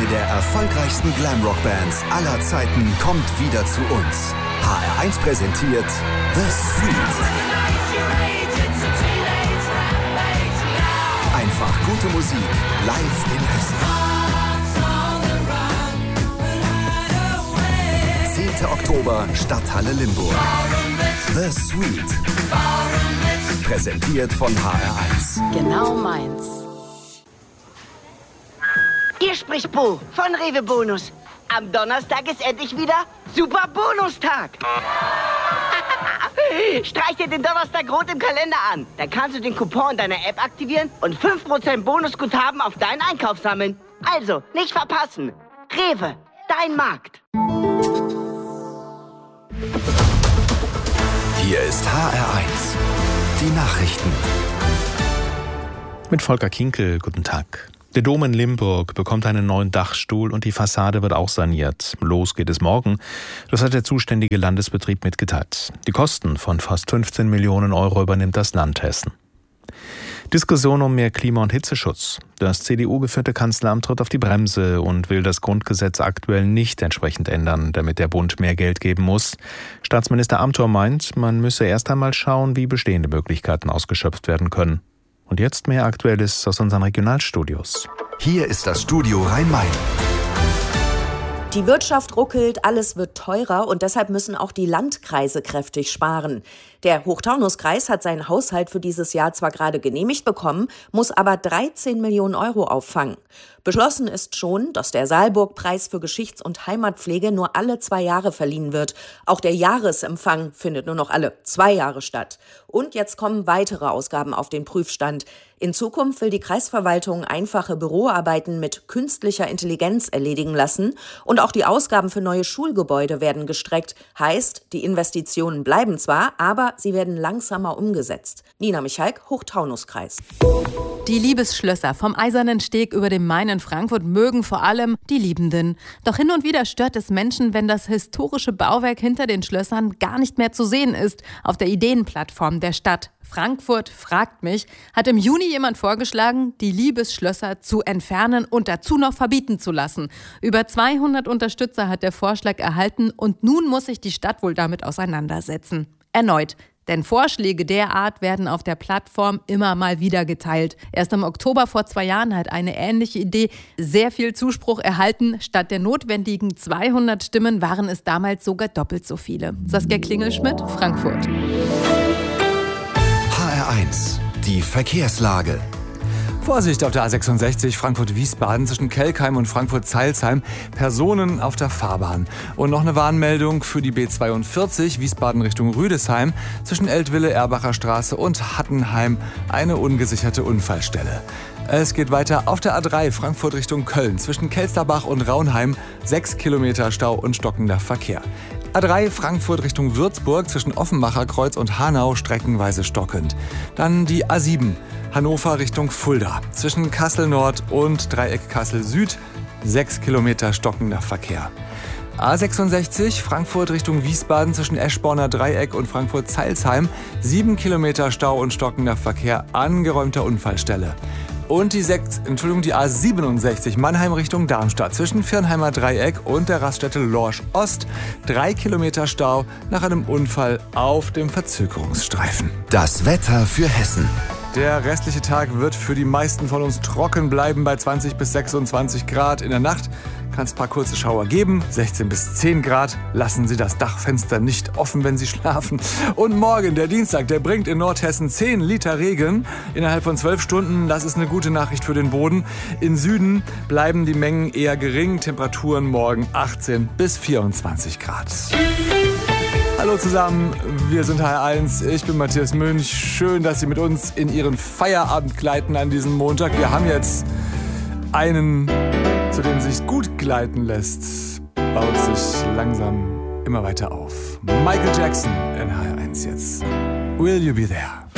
der erfolgreichsten Glamrock-Bands aller Zeiten kommt wieder zu uns. HR1 präsentiert The Street. Einfach gute Musik live in Hessen. 10. Oktober, Stadthalle Limburg. The Street. Präsentiert von HR1. Genau meins. Hier spricht Bo von Rewe Bonus. Am Donnerstag ist endlich wieder Super Bonustag. Streich dir den Donnerstag rot im Kalender an. Dann kannst du den Coupon deiner App aktivieren und 5% Bonusguthaben auf deinen Einkauf sammeln. Also, nicht verpassen. Rewe, dein Markt. Hier ist HR1. Die Nachrichten. Mit Volker Kinkel, guten Tag. Der Dom in Limburg bekommt einen neuen Dachstuhl und die Fassade wird auch saniert. Los geht es morgen. Das hat der zuständige Landesbetrieb mitgeteilt. Die Kosten von fast 15 Millionen Euro übernimmt das Land Hessen. Diskussion um mehr Klima- und Hitzeschutz. Das CDU-geführte Kanzleramt tritt auf die Bremse und will das Grundgesetz aktuell nicht entsprechend ändern, damit der Bund mehr Geld geben muss. Staatsminister Amthor meint, man müsse erst einmal schauen, wie bestehende Möglichkeiten ausgeschöpft werden können. Und jetzt mehr Aktuelles aus unseren Regionalstudios. Hier ist das Studio Rhein-Main. Die Wirtschaft ruckelt, alles wird teurer und deshalb müssen auch die Landkreise kräftig sparen. Der Hochtaunuskreis hat seinen Haushalt für dieses Jahr zwar gerade genehmigt bekommen, muss aber 13 Millionen Euro auffangen. Beschlossen ist schon, dass der Saalburg-Preis für Geschichts- und Heimatpflege nur alle 2 Jahre verliehen wird. Auch der Jahresempfang findet nur noch alle 2 Jahre statt. Und jetzt kommen weitere Ausgaben auf den Prüfstand. In Zukunft will die Kreisverwaltung einfache Büroarbeiten mit künstlicher Intelligenz erledigen lassen. Und auch die Ausgaben für neue Schulgebäude werden gestreckt. Heißt, die Investitionen bleiben zwar, aber sie werden langsamer umgesetzt. Nina Michalk, Hochtaunuskreis. Die Liebesschlösser vom Eisernen Steg über dem Main in Frankfurt mögen vor allem die Liebenden. Doch hin und wieder stört es Menschen, wenn das historische Bauwerk hinter den Schlössern gar nicht mehr zu sehen ist. Auf der Ideenplattform der Stadt Frankfurt fragt mich, hat im Juni jemand vorgeschlagen, die Liebesschlösser zu entfernen und dazu noch verbieten zu lassen. Über 200 Unterstützer hat der Vorschlag erhalten und nun muss sich die Stadt wohl damit auseinandersetzen. Erneut. Denn Vorschläge der Art werden auf der Plattform immer mal wieder geteilt. Erst im Oktober vor 2 Jahren hat eine ähnliche Idee sehr viel Zuspruch erhalten. Statt der notwendigen 200 Stimmen waren es damals sogar doppelt so viele. Saskia Klingelschmidt, Frankfurt. HR1. Die Verkehrslage. Vorsicht auf der A66 Frankfurt-Wiesbaden zwischen Kelkheim und Frankfurt-Zeilsheim. Personen auf der Fahrbahn. Und noch eine Warnmeldung für die B42 Wiesbaden Richtung Rüdesheim zwischen Eltville, Erbacher Straße und Hattenheim. Eine ungesicherte Unfallstelle. Es geht weiter auf der A3 Frankfurt Richtung Köln zwischen Kelsterbach und Raunheim. 6 Kilometer Stau und stockender Verkehr. A3 Frankfurt Richtung Würzburg zwischen Offenbacher Kreuz und Hanau streckenweise stockend. Dann die A7 Hannover Richtung Fulda zwischen Kassel Nord und Dreieck Kassel Süd. 6 Kilometer stockender Verkehr. A66 Frankfurt Richtung Wiesbaden zwischen Eschborner Dreieck und Frankfurt-Zeilsheim. 7 Kilometer Stau und stockender Verkehr, angeräumter Unfallstelle. Und die A67 Mannheim Richtung Darmstadt zwischen Viernheimer Dreieck und der Raststätte Lorsch Ost. 3 Kilometer Stau nach einem Unfall auf dem Verzögerungsstreifen. Das Wetter für Hessen. Der restliche Tag wird für die meisten von uns trocken bleiben bei 20 bis 26 Grad. In der Nacht kann es ein paar kurze Schauer geben. 16 bis 10 Grad. Lassen Sie das Dachfenster nicht offen, wenn Sie schlafen. Und morgen, der Dienstag, der bringt in Nordhessen 10 Liter Regen innerhalb von 12 Stunden. Das ist eine gute Nachricht für den Boden. Im Süden bleiben die Mengen eher gering. Temperaturen morgen 18 bis 24 Grad. Hallo zusammen, wir sind HR1, ich bin Matthias Münch. Schön, dass Sie mit uns in Ihren Feierabend gleiten an diesem Montag. Wir haben jetzt einen, zu dem sich gut gleiten lässt, baut sich langsam immer weiter auf. Michael Jackson in HR1 jetzt. Will You Be There?